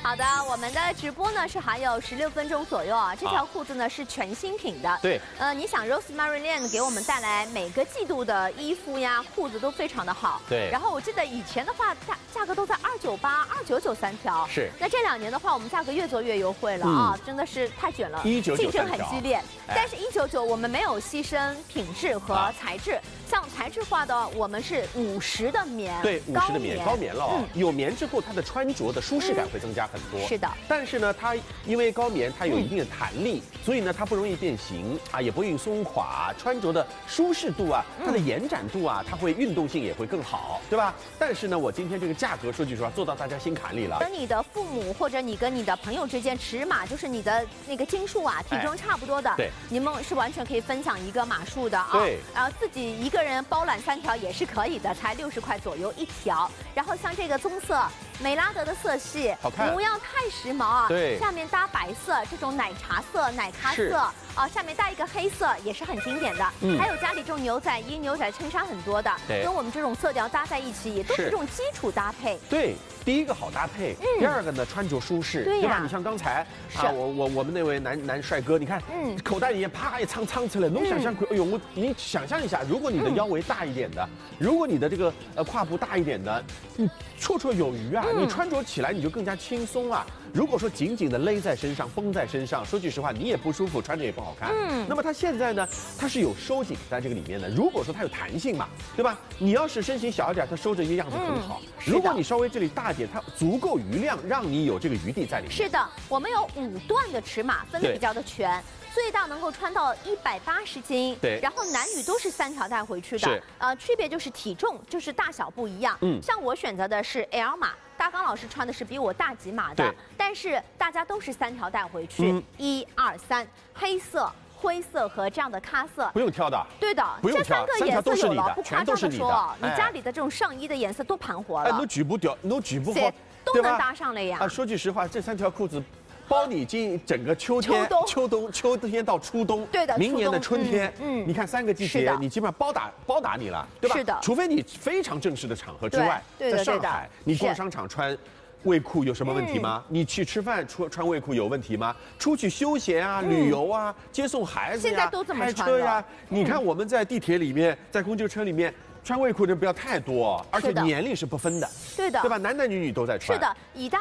好的，我们的直播呢是还有16分钟左右啊。这条裤子呢是全新品的。 对。 你想 Rosemary Lane 给我们带来每个季度的衣服呀、裤子都非常的好。 对。 然后我记得以前的话价格都在298、299三条。 是。 那这2年的话，我们价格越做越优惠了啊，真的是太卷了， 199 竞争很激烈。但是199我们没有牺牲品质和材质。像材质化的，我们是50的棉， 对，50的棉，高棉了哦。有棉之后，它的穿着的舒适感会增加很多。 是的。 但是呢，它因为高棉，它有一定的弹力，所以呢，它不容易变形啊，也不容易松垮，穿着的舒适度啊，它的延展度啊，它会运动性也会更好，对吧？但是呢，我今天这个价格，说句实话，做到大家心坎里了。 跟你的父母或者你跟你的朋友之间尺码，就是你的那个斤数啊，体重差不多的， 对， 你们是完全可以分享一个码数的啊。 对。 然后自己一个人包揽3条也是可以的，才60块左右1条。然后像这个棕色，美拉德的色系， 好看， 模样太时髦啊。 对。 下面搭白色，这种奶茶色、奶咖色啊，下面搭一个黑色也是很经典的。还有家里这种牛仔衣、牛仔衬衫很多的，跟我们这种色调搭在一起，也都是这种基础搭配。 对。第一个好搭配，第二个呢穿着舒适，对吧？你像刚才啊，我们那位男帅哥，你看，口袋里面啪一藏起来，能想象？哎呦，你想象一下，如果你的腰围大一点的，如果你的这个胯部大一点的，你绰绰有余啊，你穿着起来你就更加轻松啊。如果说紧紧的勒在身上、绷在身上，说句实话，你也不舒服，穿着也不好看。那么它现在呢，它是有收紧在这个里面的。如果说它有弹性嘛，对吧？你要是身形小一点，它收着一个样子很好。如果你稍微这里大一点，它足够余量，让你有这个余地在里面。 是的，我们有5段的尺码，分得比较的全。最大能够穿到180斤， 对， 然后男女都是3条带回去的，区别就是体重，就是大小不一样。像我选择的是 L 码，大刚老师穿的是比我大几码的，但是大家都是3条带回去，1、2、3，黑色、灰色和这样的咖色， 不用挑的。 对的， 不用挑， 这3个颜色有了，不夸张的说，你家里的这种上衣的颜色都盘活了， 都举不掉，都举不好， 都能搭上了呀。 啊，说句实话，这3条裤子。包你整个秋天到初冬， 对的， 明年的春天，你看3个季节，你基本上包打你了，对吧？ 是的， 除非你非常正式的场合之外，在上海，你逛商场穿卫裤有什么问题吗？你去吃饭穿卫裤有问题吗？出去休闲啊、旅游啊、接送孩子呀、开车呀，你看我们在地铁里面、在公交车里面。穿卫裤的不要太多，而且年龄是不分的， 对的， 对吧？男男女女都在穿。 是的，以大。